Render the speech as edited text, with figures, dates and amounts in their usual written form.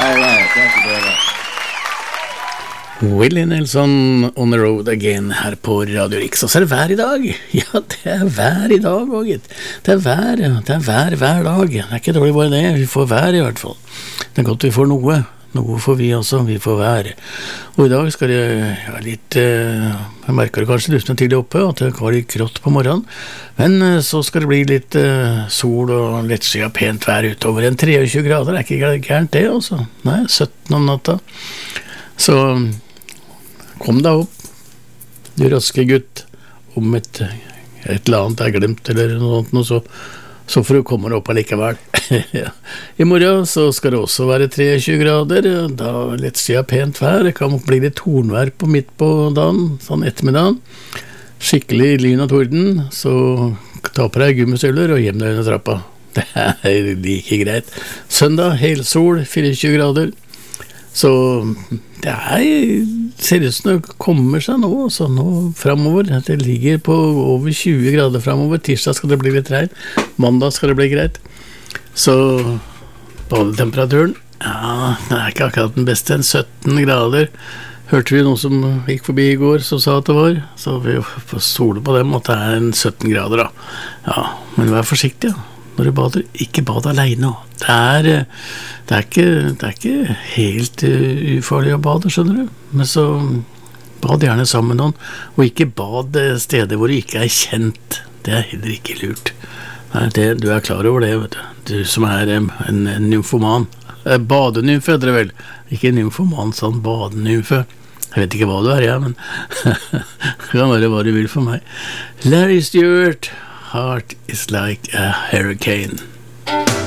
All right, thank you very much. Willie Nelson on the road again her på Radio Rix. Og så det vær I dag. Ja, det vær I dag også, gitt. Det vær hver dag. Det ikke dårlig bare det. Vi får vær I hvert fall. Det godt vi får noe. Noe får vi også. Vi får vær. Og I dag skal det litt... jeg merker det kanskje luften tidlig oppe, at det var litt grått på morgenen. Men så skal det bli litt sol og lettskyet pent vær utover. En 23 grader ikke gærent det, altså. Nei, 17 om natta. Så... kom deg opp, du raske gutt, om et eller annet glemt eller noe sånt, så får du komme opp allikevel. Ja. I morgen så skal det også være 23 grader, da lettsida pent vær, det kan nok bli litt tornvær på midt på dagen, sånn ettermiddagen, skikkelig lyn og torden, så ta på deg gummistøvler og hjem deg under trappa. Det like greit. Søndag, helsol, 24 grader, så det ser ut som det kommer seg nå, så nå fremover, det ligger på over 20 grader fremover, tirsdag skal det bli litt regn, mandag skal det bli greit, så badetemperaturen, ja, det ikke akkurat den beste, 17 grader, hørte vi noen som gikk forbi I går som sa at det var, så vi får stole på dem at det en 17 grader da, ja, men vær forsiktig ja. Når du bader, ikke bad alene. Det ikke helt ufarlig å bade, skjønner du. Men så bad gjerne sammen med noen, og ikke bad steder hvor du ikke kjent. Det heller ikke lurt. Nei, du klar over det, vet du. Du som en nymfoman. Badenymfe, det vel. Ikke nymfoman, sånn badenymfe. Jeg vet ikke hva du ja, men det kan være hva du vil for meg. Larry Stewart. Heart is like a hurricane.